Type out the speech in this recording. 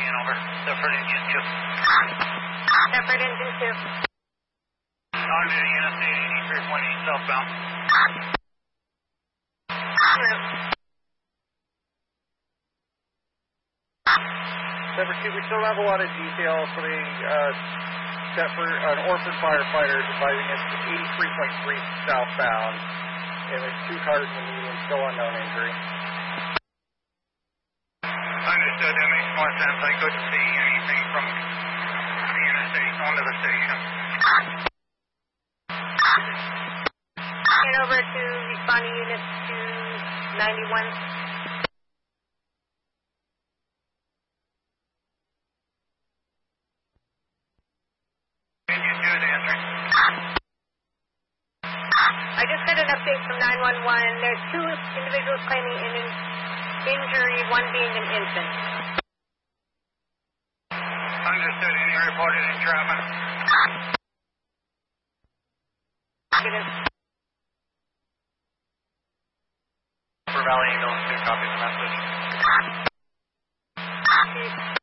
Indian over. Separate Indian 2. Separate Indian 2. Target Interstate 83.8 southbound. Number 2, we still have a lot of details for the an orphan firefighter driving at 83.3 southbound, and there's 2 cars in the median, still unknown injury. Understood, that makes more sense. I couldn't see anything from the interstate onto the station. And over to responding unit 291. I just got an update from 911. There's 2 individuals claiming an injury, one being an infant. Understood. Any reported entrapment? Negative. For Valley Ambulance 2, copy the message.